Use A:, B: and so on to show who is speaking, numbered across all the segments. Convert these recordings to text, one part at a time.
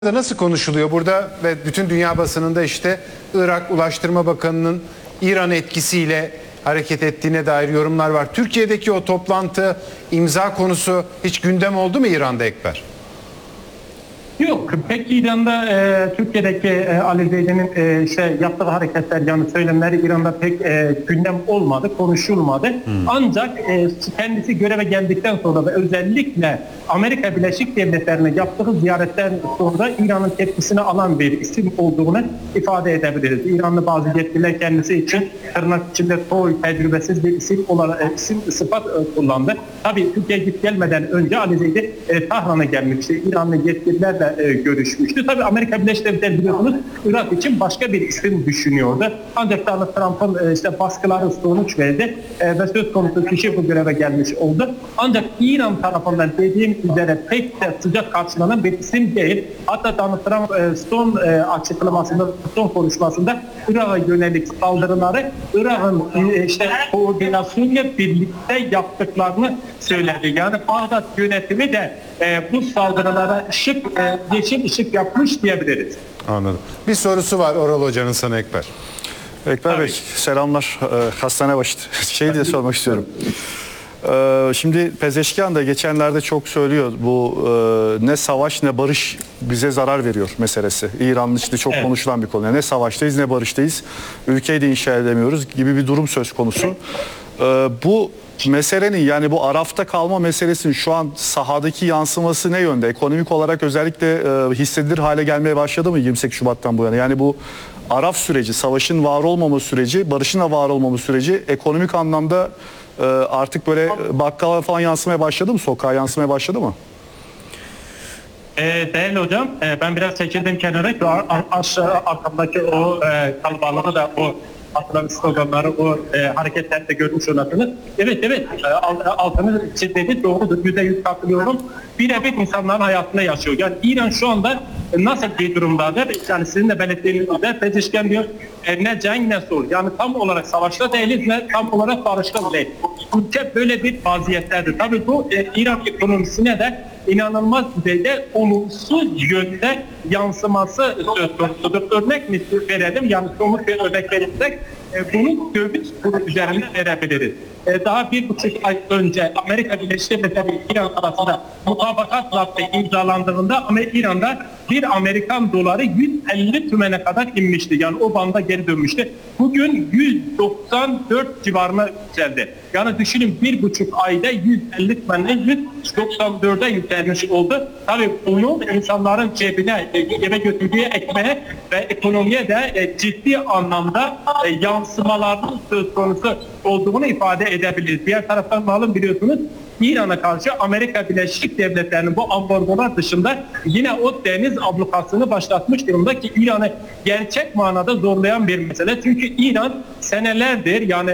A: Nasıl konuşuluyor burada ve bütün dünya basınında işte Irak Ulaştırma Bakanı'nın İran etkisiyle hareket ettiğine dair yorumlar var. Türkiye'deki o toplantı imza konusu hiç gündem oldu mu İran'da Ekber?
B: Yok, pek İran'da Türkiye'deki Ali Zeydi'nin yaptığı hareketler yani söylemleri İran'da pek gündem olmadı, konuşulmadı. Ancak kendisi göreve geldikten sonra ve özellikle Amerika Birleşik Devletleri'ne yaptığı ziyaretten sonra İran'ın tepkisini alan bir isim olduğunu ifade edebiliriz. İranlı bazı yetkililer kendisi için tırnak içinde toy tecrübesiz bir isim olarak sıfat kullandı. Tabii Türkiye'ye git gelmeden önce Ali Zeydi Tahran'a gelmişti. İranlı yetkililerle görüşmüştü. Tabii Amerika Birleşik Devletleri biliyorsunuz Irak için başka bir isim düşünüyordu. Ancak Donald Trump'ın baskıları sonuç verdi ve söz konusu kişi bu göreve gelmiş oldu. Ancak İran tarafından dediğim üzere pek de sıcak karşılanan bir isim değil. Hatta Donald Trump son açıklamasında, son konuşmasında Irak'a yönelik saldırıları Irak'ın koordinasyonla birlikte yaptıklarını söyledi. Yani Bağdat yönetimi de bu saldırılara yeşil ışık yapmış diyebiliriz.
A: Anladım. Bir sorusu var Oral Hoca'nın sana Ekber.
C: Ekber Bey selamlar. Hastane başı. Şey diye sormak istiyorum. Şimdi Pezeşkian da geçenlerde çok söylüyor bu ne savaş ne barış bize zarar veriyor meselesi. İran'ın işte çok konuşulan bir konu. Yani ne savaştayız ne barıştayız. Ülkeyi de inşa edemiyoruz gibi bir durum söz konusu. Bu meselenin yani bu Araf'ta kalma meselesinin şu an sahadaki yansıması ne yönde? Ekonomik olarak özellikle hissedilir hale gelmeye başladı mı 28 Şubat'tan bu yana? Yani bu Araf süreci, savaşın var olmama süreci, barışın da var olmama süreci ekonomik anlamda artık böyle bakkala falan yansımaya başladı mı? Sokağa yansımaya başladı mı?
B: Değerli hocam, ben biraz çekildim kenara. Aşağı arkamdaki o kalabalığı da o atılan sloganları, o hareketlerde görmüş olasınız. Evet, altını çizdiğiniz doğrudur. %100 katılıyorum. Birebir insanların hayatında yaşıyor. Yani İran şu anda nasıl bir durumdadır? Yani sizin de belirttiğiniz gibi Pezeşkian diyor ne cenk ne sulh. Yani tam olarak savaşta değiliz ne tam olarak barışta değil. Ülke böyle bir vaziyetlerdir. Tabii bu İran ekonomisine de inanılmaz düzeyde olumsuz yönde yansıması söz konusudur. Örnek mi verelim? Yani somut bir örnek verirsek bunu döviz kuru üzerinde verebiliriz. Daha 1,5 ay önce Amerika Birleşik Devletleri ve İran arasında mutabakat zaptı imzalandığında İran'da bir Amerikan doları 150 tümene kadar inmişti. Yani o banda geri dönmüştü. Bugün 194 civarına yükseldi. Yani düşünün 1,5 ayda 150 tümenden 194'e yükselmiş oldu. Tabii bunu insanların cebine, eve götürdüğü ekmeğe ve ekonomiye de ciddi anlamda yansımaların söz konusu olduğunu ifade edebiliriz. Diğer taraftan malum biliyorsunuz İran'a karşı Amerika Birleşik Devletleri'nin bu ambargolar dışında yine o deniz ablukasını başlatmış durumda ki İran'ı gerçek manada zorlayan bir mesele. Çünkü İran senelerdir yani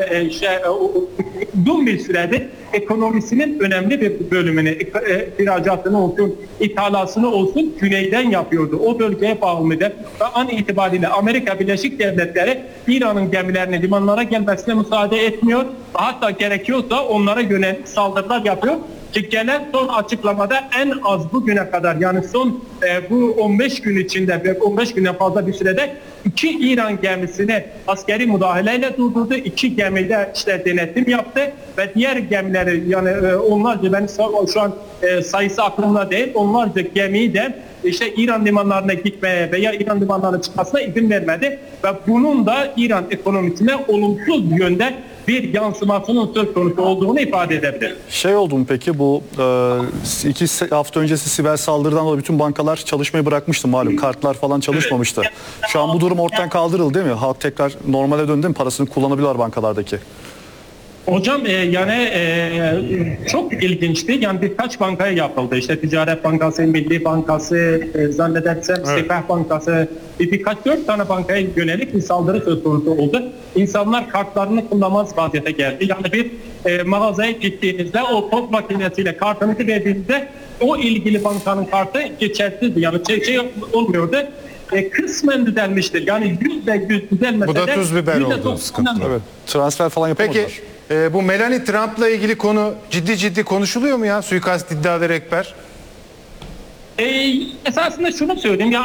B: uzun bir süredir ekonomisinin önemli bir bölümünü, ihracatını olsun, ithalasını olsun güneyden yapıyordu. O bölgeye bağımlıydı. Ve an itibariyle Amerika Birleşik Devletleri İran'ın gemilerinin limanlara gelmesine müsaade etmiyor. Hatta gerekiyorsa onlara yönelik saldırılar yapıyor. Ki gelen son açıklamada en az bugüne kadar yani son bu 15 gün içinde ve 15 günden fazla bir sürede 2 İran gemisini askeri müdahaleyle durdurdu. 2 gemide denetim yaptı ve diğer gemileri yani onlarca ben şu an sayısı aklımda değil onlarca gemiyi de İran limanlarına gitmeye veya İran limanlarına çıkmasına izin vermedi ve bunun da İran ekonomisine olumsuz yönde bir yansımasının söz konusu olduğunu ifade edebilir.
C: Şey oldu mu peki bu 2 hafta öncesi siber saldırıdan dolayı bütün bankalar çalışmayı bırakmıştı malum. Kartlar falan çalışmamıştı. Şu an bu durum ortadan kaldırıldı değil mi? Halk tekrar normale döndü mi? Parasını kullanabiliyorlar bankalardaki.
B: Hocam çok ilginçti. Yani birkaç bankaya yapıldı. Ticaret Bankası, Milli Bankası, zannedersem Sepah Bankası, birkaç 4 tane bankaya yönelik bir saldırı söz konusu oldu. İnsanlar kartlarını kullanmaz vaziyete geldi. Yani bir mağazaya gittiğinizde o post makinesiyle kartınızı verdiğinizde o ilgili bankanın kartı geçersizdi. Yani olmuyordu. Kısmen düzelmiştir. Yani %100 düzelmese de...
A: Bu da tuz biber oldu sıkıntı.
C: Evet. Transfer falan yapamadılar.
A: Peki bu Melania Trump'la ilgili konu ciddi konuşuluyor mu ya? Suikast iddiaları Ekber.
B: Esasında şunu söyleyeyim ya,